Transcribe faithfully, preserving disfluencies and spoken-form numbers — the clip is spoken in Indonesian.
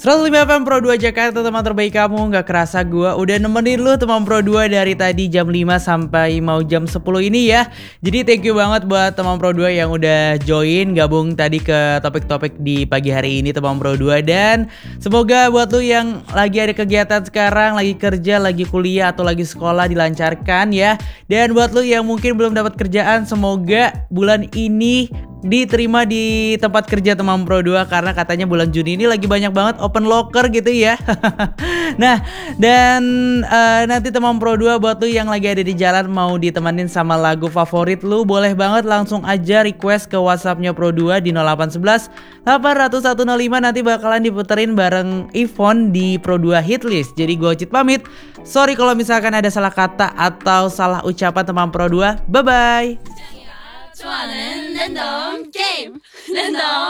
seratus lima F M Pro dua Jakarta, teman terbaik kamu. Gak kerasa gue udah nemenin lu teman Pro dua dari tadi jam lima sampai mau jam sepuluh ini ya. Jadi thank you banget buat teman Pro dua yang udah join gabung tadi ke topik-topik di pagi hari ini teman Pro dua. Dan semoga buat lu yang lagi ada kegiatan sekarang, lagi kerja, lagi kuliah atau lagi sekolah dilancarkan ya. Dan buat lu yang mungkin belum dapat kerjaan, semoga bulan ini diterima di tempat kerja teman Pro dua, karena katanya bulan Juni ini lagi banyak banget open locker gitu ya. Nah, dan uh, nanti teman Pro dua buat lu yang lagi ada di jalan mau ditemenin sama lagu favorit lu, boleh banget langsung aja request ke WhatsAppnya Pro dua di nol delapan satu satu delapan nol nol satu nol lima. Nanti bakalan diputerin bareng Ivon di Pro dua Hitlist. Jadi gue Ocit pamit. Sorry kalau misalkan ada salah kata atau salah ucapan teman Pro dua. Bye bye. 좋아하는 랜덤 게임 랜덤